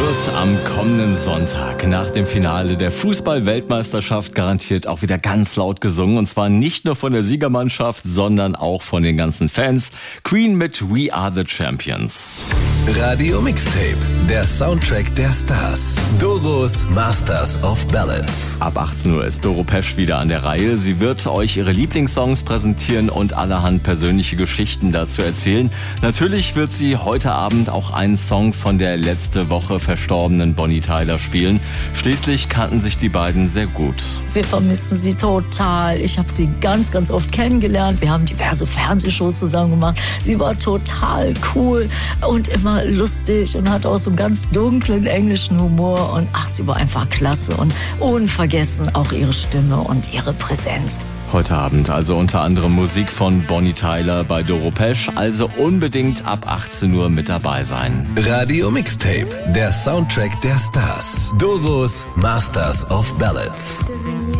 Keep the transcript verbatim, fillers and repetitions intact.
wird am kommenden Sonntag nach dem Finale der Fußball-Weltmeisterschaft garantiert auch wieder ganz laut gesungen. Und zwar nicht nur von der Siegermannschaft, sondern auch von den ganzen Fans. Queen mit We Are the Champions. Radio Mixtape, der Soundtrack der Stars. Doros Masters of Ballads. Ab achtzehn Uhr ist Doro Pesch wieder an der Reihe. Sie wird euch ihre Lieblingssongs präsentieren und allerhand persönliche Geschichten dazu erzählen. Natürlich wird sie heute Abend auch einen Song von der letzte Woche verstorbenen Bonnie Tyler spielen. Schließlich kannten sich die beiden sehr gut. Wir vermissen sie total. Ich habe sie ganz, ganz oft kennengelernt. Wir haben diverse Fernsehshows zusammen gemacht. Sie war total cool und immer lustig und hat auch so einen ganz dunklen englischen Humor. Und ach, sie war einfach klasse und unvergessen auch ihre Stimme und ihre Präsenz. Heute Abend also unter anderem Musik von Bonnie Tyler bei Doro Pesch, also unbedingt ab achtzehn Uhr mit dabei sein. Radio Mixtape, der Soundtrack der Stars. Doros Masters of Ballads.